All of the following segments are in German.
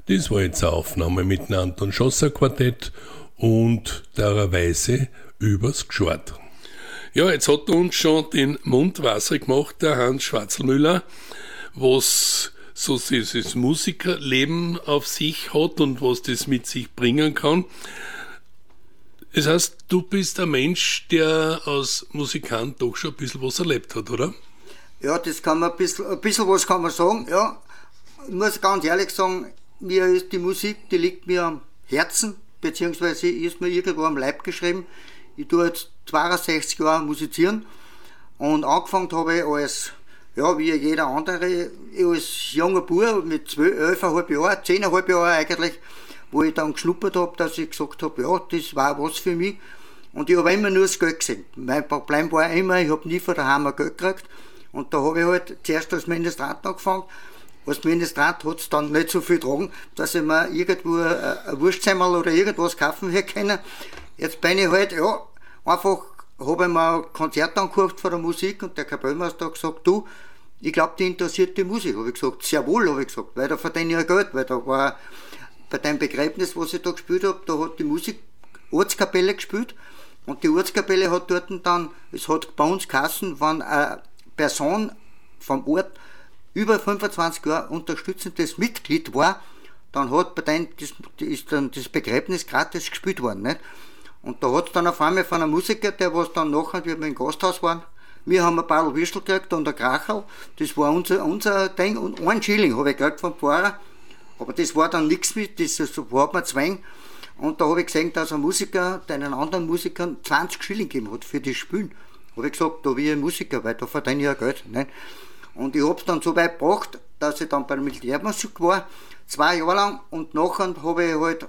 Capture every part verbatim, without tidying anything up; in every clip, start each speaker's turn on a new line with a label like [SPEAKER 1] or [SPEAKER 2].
[SPEAKER 1] Das war jetzt eine Aufnahme mit dem Anton Schosser Quartett und der Weise übers Gschort. Ja, jetzt hat er uns schon den Mund wasserig gemacht, der Hans Schwarzelmüller, was so dieses Musikerleben auf sich hat und was das mit sich bringen kann. Das heißt, du bist ein Mensch, der als Musikant doch schon ein bisschen was erlebt hat, oder?
[SPEAKER 2] Ja, das kann man ein bisschen, ein bisschen was kann man sagen, ja. Ich muss ganz ehrlich sagen, mir ist die Musik, die liegt mir am Herzen, beziehungsweise ist mir irgendwo am Leib geschrieben. Ich tue jetzt zweiundsechzig Jahre musizieren und angefangen habe ich als, ja, wie jeder andere, als junger Bub mit zwölf, elfeinhalb Jahren, zehneinhalb Jahren eigentlich, wo ich dann geschnuppert habe, dass ich gesagt habe, ja, das war was für mich. Und ich habe immer nur das Geld gesehen. Mein Problem war immer, ich habe nie von daheim Geld gekriegt. Und da habe ich halt zuerst als Ministrant angefangen. Als Ministrant hat es dann nicht so viel getragen, dass ich mir irgendwo ein Wurstsemmel oder irgendwas kaufen hätte können. Jetzt bin ich halt, ja, einfach habe ich mir ein Konzert angehört von der Musik und der Kapellmeister hat gesagt, du, ich glaube, die interessiert die Musik. Habe ich gesagt, sehr wohl, habe ich gesagt, weil da verdiene ich ja Geld, weil da war bei dem Begräbnis, was ich da gespielt habe, da hat die Musik Ortskapelle gespielt und die Ortskapelle hat dort dann, es hat bei uns geheißen, wenn eine Person vom Ort über fünfundzwanzig Jahre unterstützendes Mitglied war, dann hat bei denen das, ist dann das Begräbnis gratis gespielt worden. Nicht? Und da hat es dann auf einmal von einem Musiker, der was dann nachher, wie wir im Gasthaus waren, wir haben ein paar Würstel gekriegt und ein Krachel, das war unser, unser Ding, und ein Schilling habe ich gekriegt vom Pfarrer. Aber das war dann nichts mit, das, das hat man zwang. Und da habe ich gesehen, dass ein Musiker den anderen Musikern zwanzig Schilling gegeben hat für das Spielen. Habe ich gesagt, da bin ich ein Musiker, weil da verdiene ich ja Geld. Nicht? Und ich habe es dann so weit gebracht, dass ich dann bei der Militärmusik war, zwei Jahre lang. Und nachher habe ich halt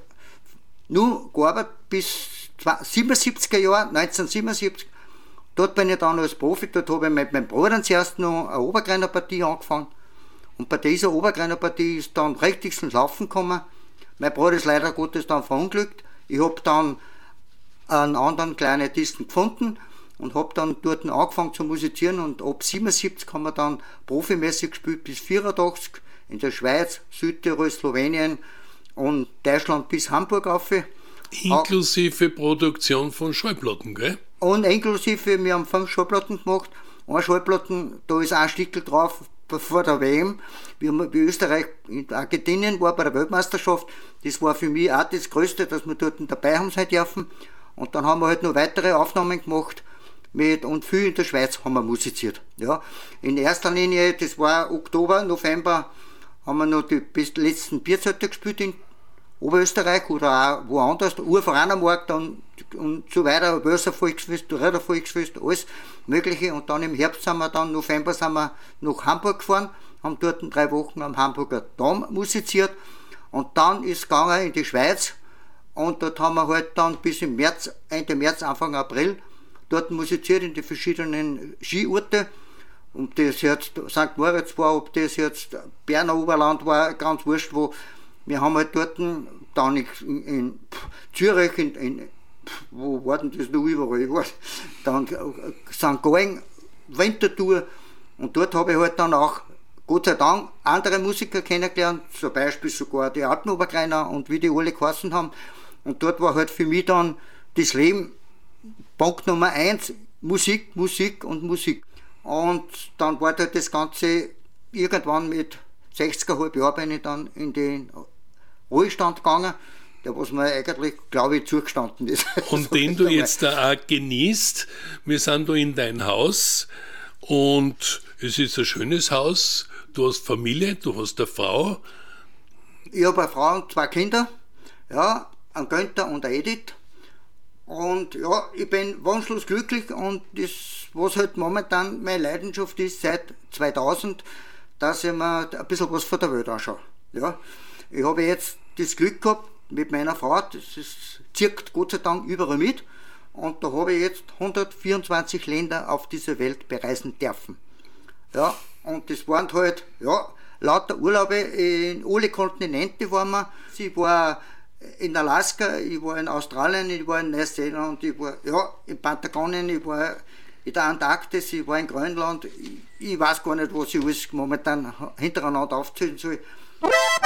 [SPEAKER 2] nur gearbeitet bis siebenundsiebziger Jahre, neunzehnhundertsiebenundsiebzig. Dort bin ich dann als Profi, dort habe ich mit meinem Bruder zuerst noch eine Obergreinerpartie angefangen. Und bei dieser Obergreinerpartie ist dann richtig ins Laufen gekommen. Mein Bruder ist leider Gottes dann verunglückt. Ich habe dann einen anderen kleinen Artisten gefunden und habe dann dort angefangen zu musizieren. Und ab siebenundsiebzig haben wir dann profimäßig gespielt bis vierundachtzig in der Schweiz, Südtirol, Slowenien und Deutschland bis Hamburg rauf.
[SPEAKER 1] Inklusive Produktion von Schallplatten, gell? Und
[SPEAKER 2] inklusive, wir haben fünf Schallplatten gemacht. Eine Schallplatten, da ist ein Stickel drauf, vor der W M, wie, wie Österreich in Argentinien war bei der Weltmeisterschaft, das war für mich auch das Größte, dass wir dort dabei haben sein dürfen. Und dann haben wir halt noch weitere Aufnahmen gemacht mit, und viel in der Schweiz haben wir musiziert. Ja. In erster Linie, das war Oktober, November, haben wir noch die bis letzten Bierzelte gespielt in Oberösterreich oder auch woanders, Urvereinermarkt und, und so weiter, Wörser Volksfest, Räder Volksfest, alles Mögliche. Und dann im Herbst sind wir dann, November sind wir nach Hamburg gefahren, haben dort drei Wochen am Hamburger Dom musiziert. Und dann ist es gegangen in die Schweiz und dort haben wir halt dann bis im März, Ende März, Anfang April, dort musiziert in die verschiedenen Skiorte. Ob das jetzt Sankt Moritz war, ob das jetzt Berner Oberland war, ganz wurscht wo. Wir haben halt dort dann in, in Zürich, in, in, wo war denn das noch überall, ich weiß, dann Sankt Gallen, Winterthur, und dort habe ich halt dann auch, Gott sei Dank, andere Musiker kennengelernt, zum Beispiel sogar die Alpenobergreiner und wie die alle geheißen haben. Und dort war halt für mich dann das Leben Punkt Nummer eins, Musik, Musik und Musik. Und dann war halt das Ganze irgendwann mit sechzig Jahre bin ich dann in den Ruhestand gegangen, der was mir eigentlich, glaube ich, zugestanden ist.
[SPEAKER 1] Und den du jetzt da auch genießt. Wir sind da in dein Haus und es ist ein schönes Haus. Du hast Familie, du hast eine Frau.
[SPEAKER 2] Ich habe eine Frau und zwei Kinder, ja, einen Günther und eine Edith. Und ja, ich bin wunschlos glücklich und das, was halt momentan meine Leidenschaft ist, seit zweitausend, dass ich mir ein bisschen was von der Welt anschaue. Ja, ich habe jetzt das Glück gehabt mit meiner Frau, das ist, zirkt Gott sei Dank überall mit, und da habe ich jetzt hundertvierundzwanzig Länder auf dieser Welt bereisen dürfen. Ja, und das waren halt, ja, lauter Urlaube in alle Kontinente waren wir. Ich war in Alaska, ich war in Australien, ich war in Neuseeland, ich war, ja, in Patagonien, ich war in der Antarktis, ich war in Grönland. Ich, ich weiß gar nicht, was ich alles momentan hintereinander aufzählen soll.